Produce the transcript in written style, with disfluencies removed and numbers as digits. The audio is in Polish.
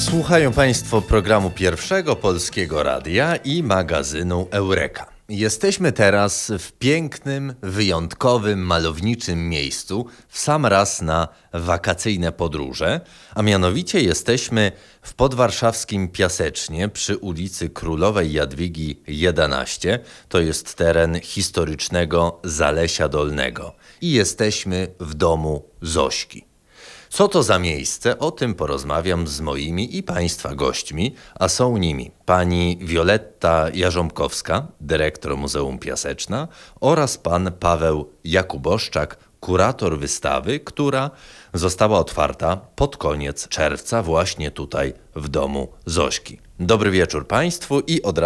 Słuchają Państwo programu Pierwszego Polskiego Radia i magazynu Eureka. Jesteśmy teraz w pięknym, wyjątkowym, malowniczym miejscu, w sam raz na wakacyjne podróże, a mianowicie jesteśmy w podwarszawskim Piasecznie przy ulicy Królowej Jadwigi 11. To jest teren historycznego Zalesia Dolnego i jesteśmy w domu Zośki. Co to za miejsce? O tym porozmawiam z moimi i Państwa gośćmi, a są nimi pani Wioletta Jarząbkowska, dyrektor Muzeum Piaseczna, oraz pan Paweł Jakuboszczak, kurator wystawy, która została otwarta pod koniec czerwca właśnie tutaj w domu Zośki. Dobry wieczór Państwu i od razu